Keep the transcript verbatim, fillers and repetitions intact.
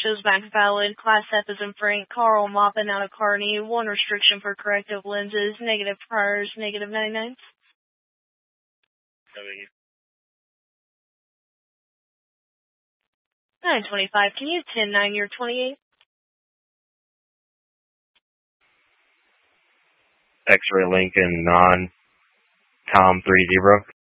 shows back valid. Class F is in Frank. Carl Moppin out of Kearney. One restriction for corrective lenses. Negative priors. Negative ninety-nine. nine twenty-five. Can you ten nine your twenty-eight? X-ray Lincoln non Tom three zero.